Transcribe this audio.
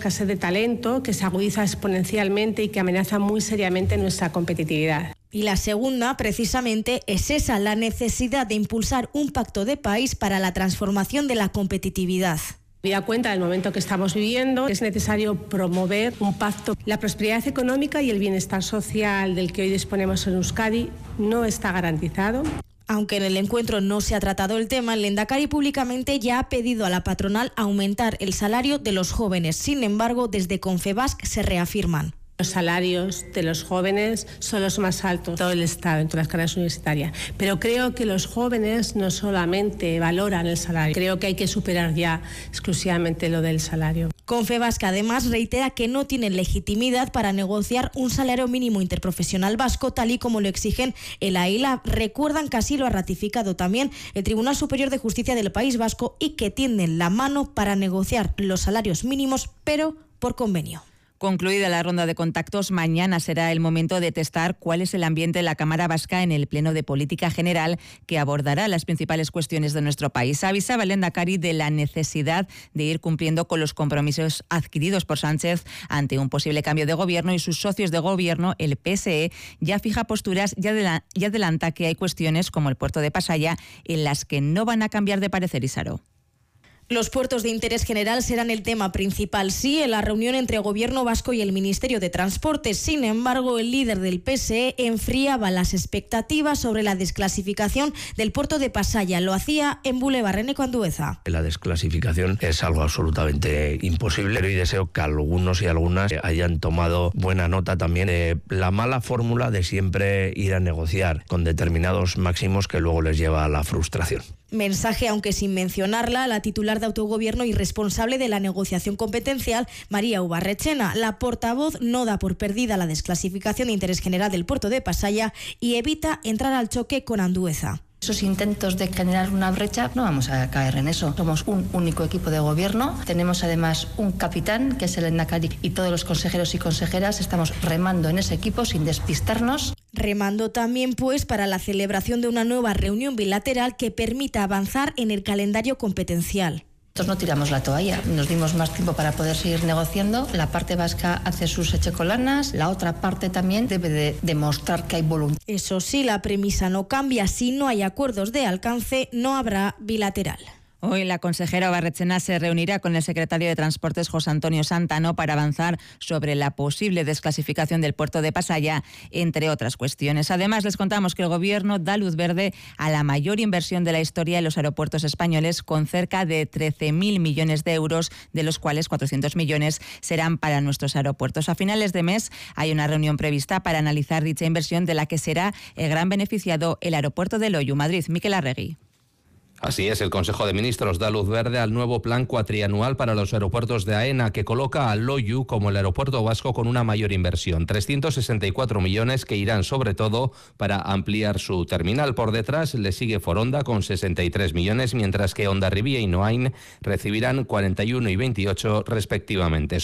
escasez de talento que se agudiza exponencialmente y que amenaza muy seriamente nuestra competitividad. Y la segunda, precisamente, es esa, la necesidad de impulsar un pacto de país para la transformación de la competitividad. Me da cuenta del momento que estamos viviendo, es necesario promover un pacto. La prosperidad económica y el bienestar social del que hoy disponemos en Euskadi no está garantizado. Aunque en el encuentro no se ha tratado el tema, el Lehendakari públicamente ya ha pedido a la patronal aumentar el salario de los jóvenes. Sin embargo, desde Confebask se reafirman. Los salarios de los jóvenes son los más altos de todo el Estado, en todas las carreras universitarias. Pero creo que los jóvenes no solamente valoran el salario, creo que hay que superar ya exclusivamente lo del salario. Confebask además reitera que no tienen legitimidad para negociar un salario mínimo interprofesional vasco, tal y como lo exigen el AILA. Recuerdan que así lo ha ratificado también el Tribunal Superior de Justicia del País Vasco y que tienden la mano para negociar los salarios mínimos, pero por convenio. Concluida la ronda de contactos, mañana será el momento de testar cuál es el ambiente de la Cámara Vasca en el Pleno de Política General, que abordará las principales cuestiones de nuestro país. Avisaba el Lehendakari de la necesidad de ir cumpliendo con los compromisos adquiridos por Sánchez ante un posible cambio de gobierno, y sus socios de gobierno, el PSE, ya fija posturas y adelanta que hay cuestiones como el puerto de Pasaia en las que no van a cambiar de parecer, Isaro. Los puertos de interés general serán el tema principal, sí, en la reunión entre Gobierno vasco y el Ministerio de Transportes. Sin embargo, el líder del PSE enfriaba las expectativas sobre la desclasificación del puerto de Pasaia. Lo hacía en Boulevard Eneco Andueza. La desclasificación es algo absolutamente imposible, y deseo que algunos y algunas hayan tomado buena nota también de la mala fórmula de siempre ir a negociar con determinados máximos que luego les lleva a la frustración. Mensaje, aunque sin mencionarla, la titular de Autogobierno y responsable de la negociación competencial, María Ubarrechena. La portavoz no da por perdida la desclasificación de interés general del puerto de Pasaia y evita entrar al choque con Andueza. Esos intentos de generar una brecha, no vamos a caer en eso. Somos un único equipo de gobierno. Tenemos además un capitán, que es el Lehendakari, y todos los consejeros y consejeras estamos remando en ese equipo sin despistarnos. Remando también, pues, para la celebración de una nueva reunión bilateral que permita avanzar en el calendario competencial. Nosotros no tiramos la toalla, nos dimos más tiempo para poder seguir negociando. La parte vasca hace sus echecolanas, la otra parte también debe de demostrar que hay voluntad. Eso sí, la premisa no cambia. Si no hay acuerdos de alcance, no habrá bilateral. Hoy la consejera Ubarrechena se reunirá con el secretario de Transportes, José Antonio Santano, para avanzar sobre la posible desclasificación del puerto de Pasaia, entre otras cuestiones. Además, les contamos que el Gobierno da luz verde a la mayor inversión de la historia en los aeropuertos españoles, con cerca de 13.000 millones de euros, de los cuales 400 millones serán para nuestros aeropuertos. A finales de mes hay una reunión prevista para analizar dicha inversión, de la que será el gran beneficiado el aeropuerto de Loiu, Madrid. Miquel Arregui. Así es, el Consejo de Ministros da luz verde al nuevo plan cuatrianual para los aeropuertos de AENA, que coloca a Loiu como el aeropuerto vasco con una mayor inversión, 364 millones que irán sobre todo para ampliar su terminal. Por detrás le sigue Foronda con 63 millones, mientras que Hondarribia y Noain recibirán 41 y 28 respectivamente.